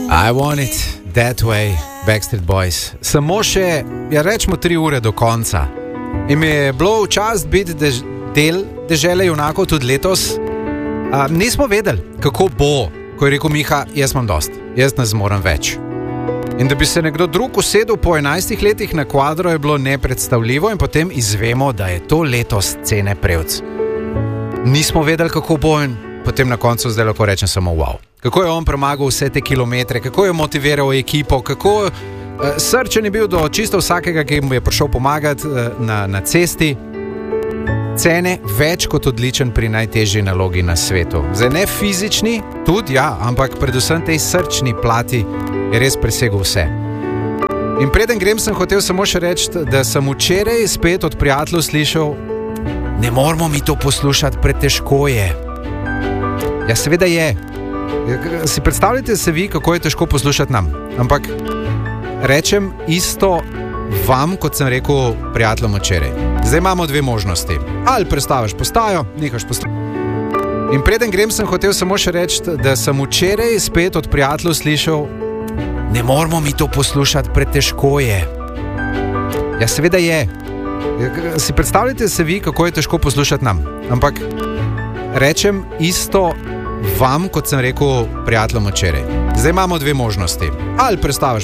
I want it that way, Backstreet Boys. Samo še, rečemo 3 ure do konca. In mi je bilo čast biti del dežele junakov tudi letos. Nismo vedeli, kako bo, ko je rekel Miha, jaz imam dost, jaz ne zmorem več. In da bi se nekdo drug usedel po 11 letih na kvadro, je bilo nepredstavljivo in potem izvemo, da je to letos Cene Prevc. Nismo vedeli, kako bo in potem na koncu zdaj lahko rečem samo wow. Kako je on premagal vse te kilometre, kako je motiviral ekipo, kako srčen je bil do čisto vsakega, ki mu je prišel pomagati na cesti. Cene več kot odličen pri najtežji nalogi na svetu. Zdaj ne fizični, tudi ja, ampak predvsem tej srčni plati je res presegel vse. In preden grem, sem hotel samo še reči, da sem včeraj spet od prijateljev slišal, ne moramo mi to poslušati, pretežko je. Ja, seveda je. Si predstavljate se vi, kako je težko poslušati nam. Ampak rečem isto vam, kot sem rekel prijateljem včeraj. Zdaj imamo 2 možnosti. Ali prestaviš postajo, nehaš postajo. In preden grem, sem hotel samo še reči, da sem včeraj spet od prijateljev slišal, ne moramo mi to poslušati, pretežko je. Ja, seveda je. Si predstavljate se vi, kako je težko poslušati nam. Ampak rečem isto vam, kot sem rekel prijateljem včeraj. Zdaj imamo 2 možnosti. Ali prestaviš